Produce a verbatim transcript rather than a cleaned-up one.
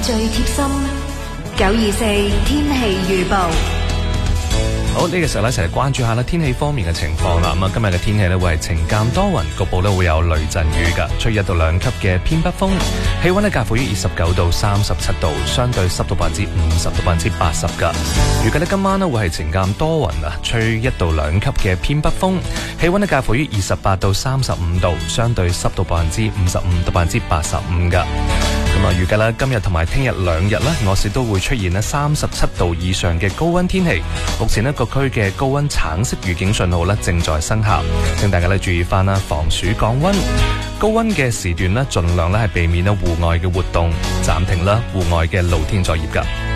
最貼心。九二四天氣預報。 好，呢、這個時候咧，一齊嚟關注下啦天氣方面嘅情況啦。咁啊，今日嘅天氣咧會係晴間多雲，局部咧會有雷陣雨噶，吹一到兩級嘅偏北風，氣溫咧介乎於二十九到三十七度，相對濕度百分之五十到百分之八十噶。預計咧今晚咧會係晴間多雲啊，吹一到兩級嘅偏北風，氣溫咧介乎於二十八到三十五度，相對濕度百分之五十五到百分之八十五噶。咁啊，預計咧今日同埋聽日兩日咧，我市都會出現咧三十七度以上嘅高溫天氣。目前咧各區嘅高溫橙色預警信號咧正在生效，請大家咧注意翻啦，防暑降溫。高溫嘅時段咧，盡量咧係避免咧戶外嘅活動，暫停啦戶外嘅露天作業噶。